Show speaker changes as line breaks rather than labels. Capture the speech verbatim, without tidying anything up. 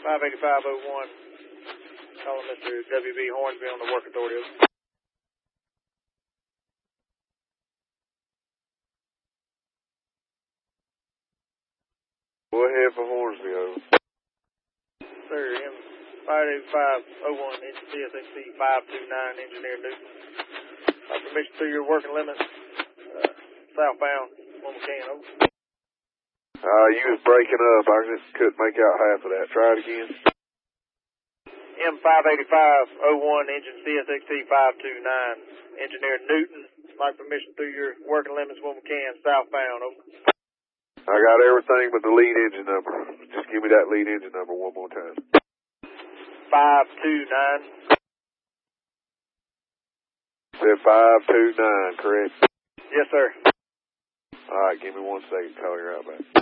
five eighty-five oh one. Calling Mister W B Hornsby on the work authority.
Go ahead for Hornsby, over.
Sir, M five eighty-five oh one, engine C S X C five two nine, Engineer Newton. Uh, permission through your working limits, uh, southbound, one McCann, over.
Uh, you was breaking up. I just couldn't make out half of that. Try it again.
M five eighty-five oh one, engine C S X T five two nine, Engineer Newton. Like permission through your working limits, one McCann, southbound, over.
I got everything but the lead engine number. Just give me that lead engine number one more time.
five two nine.
Said five two nine, correct?
Yes, sir.
All right, give me one second. Call you right back.